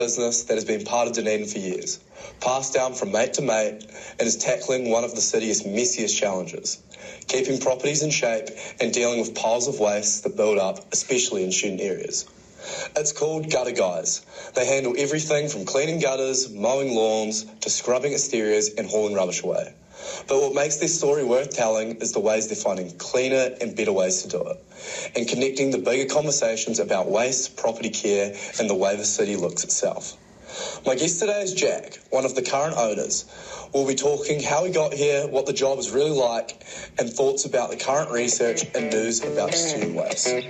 business that has been part of Dunedin for years, passed down from mate to mate, and is tackling one of the city's messiest challenges, keeping properties in shape and dealing with piles of waste that build up, especially in student areas. It's called Gutter Guys. They handle everything from cleaning gutters, mowing lawns, to scrubbing exteriors and hauling rubbish away. But what makes their story worth telling is the ways they're finding cleaner and better ways to do it, and connecting the bigger conversations about waste, property care, and the way the city looks itself. My guest today is Jack, one of the current owners. We'll be talking how he got here, what the job is really like, and thoughts about the current research and news about student waste.